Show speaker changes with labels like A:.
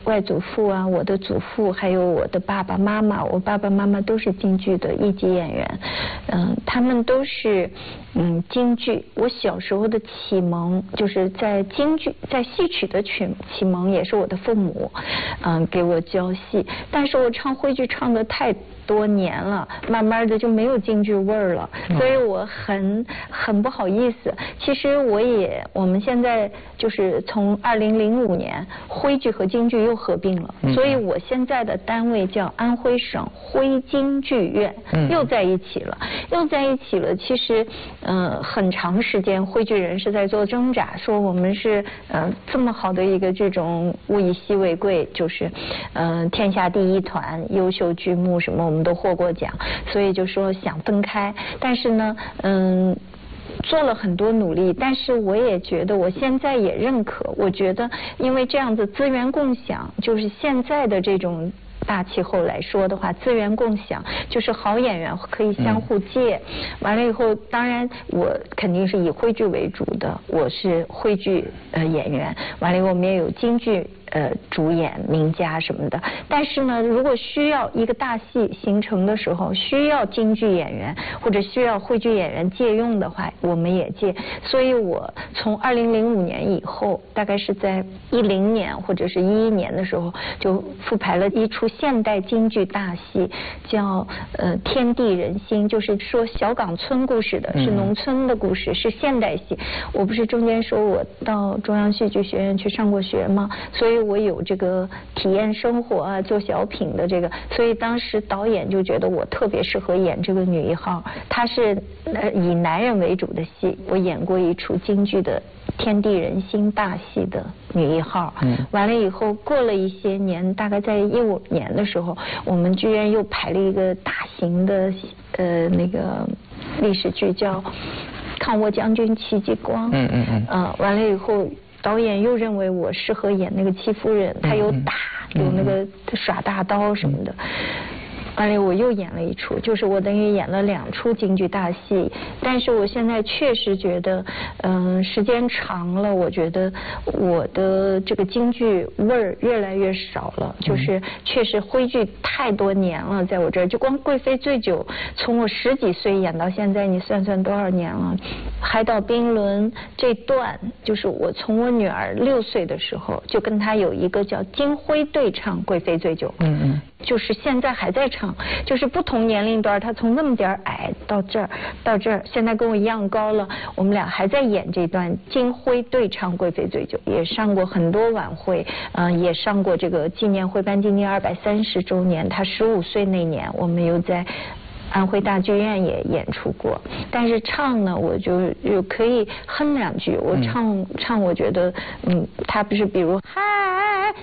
A: 外祖父啊，我的祖父，还有我的爸爸妈妈，我爸爸妈妈都是京剧的一级演员，他们都是京剧。我小时候的启蒙就是在京剧，在戏曲的启蒙也是我的父母给我教戏，但是我唱徽剧唱的太多年了，慢慢的就没有京剧味儿了，所以我很不好意思。其实我们现在就是从2005年徽剧和京剧又合并了，所以我现在的单位叫安徽省徽京剧院，又在一起了。其实很长时间徽剧人是在做挣扎，说我们是这么好的一个这种物以稀为贵，就是天下第一团优秀剧目什么我们都获过奖，所以就说想分开，但是呢做了很多努力，但是我也觉得我现在也认可，我觉得因为这样子资源共享，就是现在的这种大气候来说的话，资源共享就是好演员可以相互借，完了以后当然我肯定是以徽剧为主的，我是徽剧演员，完了以后我们也有京剧主演名家什么的，但是呢如果需要一个大戏形成的时候需要京剧演员或者需要徽剧演员借用的话，我们也借。所以我从2005年以后，大概是在10年或者是11年的时候，就复排了一出现代京剧大戏，叫天地人心，就是说小岗村故事的，是农村的故事，是现代戏。我不是中间说我到中央戏剧学院去上过学吗？所以我有这个体验生活啊，做小品的这个，所以当时导演就觉得我特别适合演这个女一号。她是以男人为主的戏，我演过一出京剧的天地人心大戏的女一号。完了以后过了一些年，大概在15年的时候，我们剧院又排了一个大型的那个历史剧叫抗倭将军戚继光。完了以后导演又认为我适合演那个戚夫人，她有打有那个耍大刀什么的。完了我又演了一出，就是我等于演了2出京剧大戏，但是我现在确实觉得时间长了，我觉得我的这个京剧味儿越来越少了，就是确实徽剧太多年了，在我这儿就光贵妃醉酒从我10几岁演到现在，你算算多少年了。海岛冰轮这段就是我从我女儿6岁的时候就跟她有一个叫京徽对唱贵妃醉酒，就是现在还在唱，就是不同年龄段，她从那么点矮到这儿，现在跟我一样高了，我们俩还在演这段京徽对唱贵妃醉酒，也上过很多晚会，也上过这个纪念徽班进京230周年，她15岁那年我们又在安徽大剧院也演出过。但是唱呢我就可以哼2句，我唱我觉得他不是比如嗨